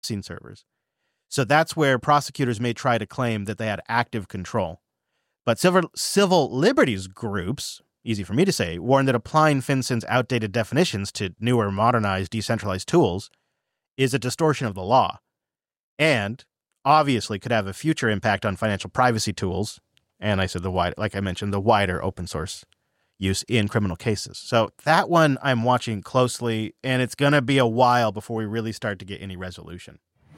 scene servers. So that's where prosecutors may try to claim that they had active control. But civil liberties groups, easy for me to say, warn that applying FinCEN's outdated definitions to newer, modernized, decentralized tools is a distortion of the law and obviously could have a future impact on financial privacy tools. And I said like I mentioned, the wider open source use in criminal cases. So that one I'm watching closely, and it's going to be a while before we really start to get any resolution.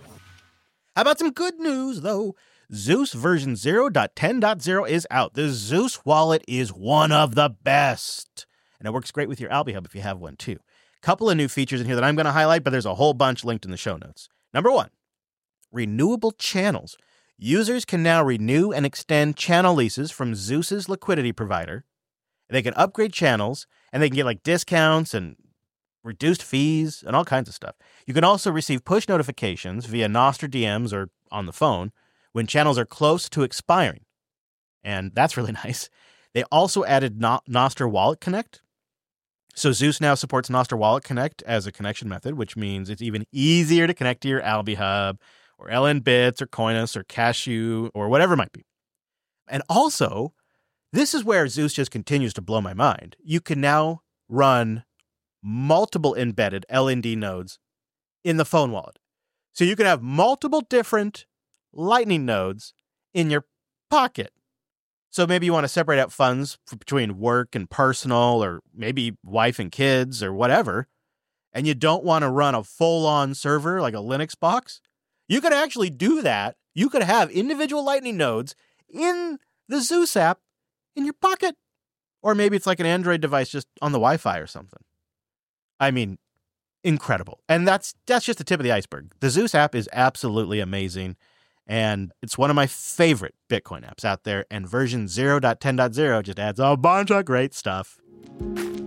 How about some good news, though? Zeus version 0.10.0 is out. The Zeus wallet is one of the best, and it works great with your Alby Hub if you have one, too. Couple of new features in here that I'm going to highlight, but there's a whole bunch linked in the show notes. Number 1, renewable channels. Users can now renew and extend channel leases from Zeus's liquidity provider. They can upgrade channels, and they can get like discounts and reduced fees and all kinds of stuff. You can also receive push notifications via Nostr DMs or on the phone when channels are close to expiring. And that's really nice. They also added Nostr Wallet Connect. So Zeus now supports Nostr Wallet Connect as a connection method, which means it's even easier to connect to your Alby Hub or LN Bits or Coinus or Cashew or whatever it might be. And also, this is where Zeus just continues to blow my mind. You can now run multiple embedded LND nodes in the phone wallet. So you can have multiple different Lightning nodes in your pocket. So maybe you want to separate out funds between work and personal, or maybe wife and kids or whatever, and you don't want to run a full-on server like a Linux box. You could actually do that. You could have individual Lightning nodes in the Zeus app in your pocket. Or maybe it's like an Android device just on the Wi-Fi or something. I mean, incredible. And that's just the tip of the iceberg. The Zeus app is absolutely amazing. And it's one of my favorite Bitcoin apps out there. And version 0.10.0 just adds a bunch of great stuff.